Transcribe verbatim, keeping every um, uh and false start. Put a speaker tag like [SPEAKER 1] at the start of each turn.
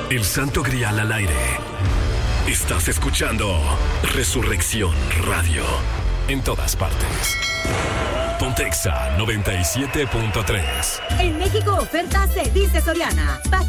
[SPEAKER 1] El Santo Grial al aire. Estás escuchando Resurrección Radio. En todas partes. Pontexa noventa y siete punto tres.
[SPEAKER 2] En México, oferta se dice Soriana.